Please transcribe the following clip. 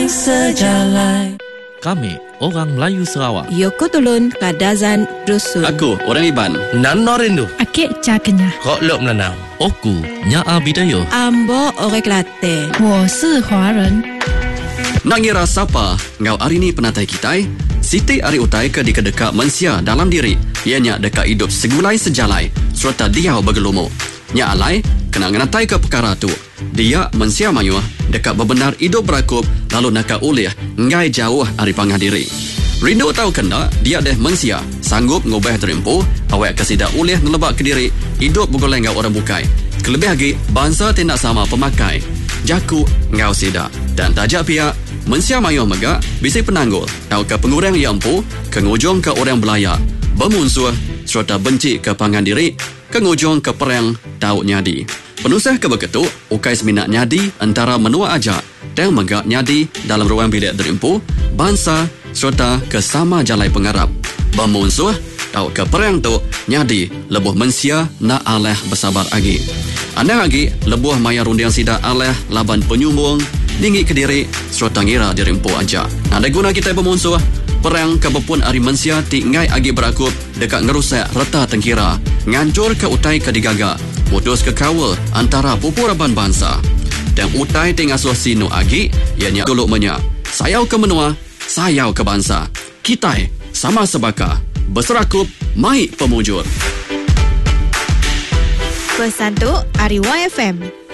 sejalai. Kami orang Melayu Sarawak. Yoko Tulun Kadazan Dusun. Aku orang Iban. Nano Rindu. Akik Cakenya. Kok Lop Nanau. Oku Nyaa Bidaya. Ambo Orang Kelate. 我是华人。 Nak ngira siapa ngau hari ni penatai kita? Siti ari utai ke dekat mensia dalam diri. Ianya dekat hidup segulai sejalai serta dia bergelumu. Nya alai kena ngenatai ke perkara tu. Dia mensia mayuh dekat bebenar hidup berakup lalu nak ulih ngai jauh ari pangah diri. Rindu tahu kena dia deh mensia sanggup ngubah terimpu awak kesidak ulih ngelebak ke diri hidup bergoleng ngau orang bukai. Kelebih lagi bangsa tindak sama pemakai. Jaku ngau sidak dan tajak pihak mensia mayuh megak bisi penanggul atau ke pengurang yang empu kengujung ke orang belayak bermunsuh serta benci ke pangan diri kengujung ke perang tahu nyadi penusah ke begitu ukai seminat nyadi antara menua aja dan megak nyadi dalam ruang bilik derimpu bangsa serta ke sama jalai pengarap bermunsuh tahu ke perang tu nyadi lebuh mensia na aleh bersabar lagi anda lagi lebuh maya rundiang sidak aleh laban penyumbung tinggi ke diri serta ngira dirimpu aja. Ada guna kita bermunsuh perang kebepun ari mensia ti ngai agi berakup dekat ngerusak reta tengkira ngancur ke utai ke digaga putus ke kawal antara pupuraban bangsa dan utai ti ngasuh sinu agi ianya dulu menya sayau ke menua sayau ke bangsa kita sama sebaka berserakup mai pemujur. Pesan tu Ari YFM.